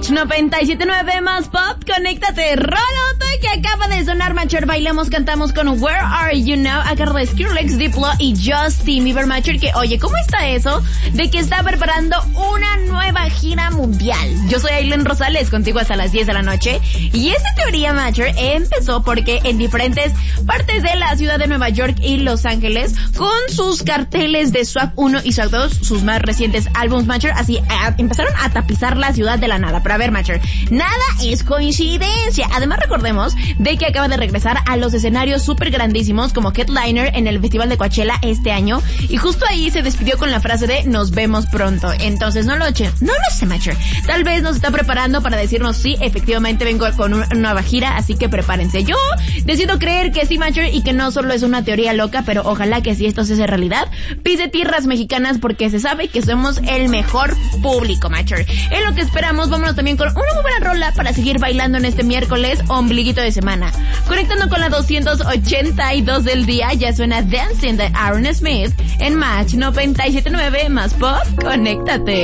Match 97.9 más pop, conéctate, Rolote, que acaba de sonar, Matcher, bailemos, cantamos con Where Are You Now, a cargo de Skrillex, Diplo y Justin Bieber, Matcher, que oye, ¿cómo está eso de que está preparando una nueva gira mundial? Yo soy Aileen Rosales, contigo hasta las 10 de la noche, y esta teoría, Matcher, empezó porque en diferentes partes de la ciudad de Nueva York y Los Ángeles, con sus carteles de Swag 1 y Swag 2, sus más recientes álbumes, Matcher, así empezaron a tapizar la ciudad de la nada. Pero a ver, Matcher, nada es coincidencia. Además, recordemos de que acaba de regresar a los escenarios súper grandísimos como headliner en el Festival de Coachella este año, y justo ahí se despidió con la frase de nos vemos pronto. Entonces, no lo sé, Matcher. Tal vez nos está preparando para decirnos sí, efectivamente vengo con una nueva gira, así que prepárense. Yo decido creer que sí, Matcher, y que no solo es una teoría loca, pero ojalá que si esto se hace realidad, pise tierras mexicanas, porque se sabe que somos el mejor público, Matcher. En lo que esperamos, vámonos también con una muy buena rola para seguir bailando en este miércoles ombliguito de semana. Conectando con la 282 del día, ya suena Dancing de Aaron Smith en Match 97.9 más pop, conéctate.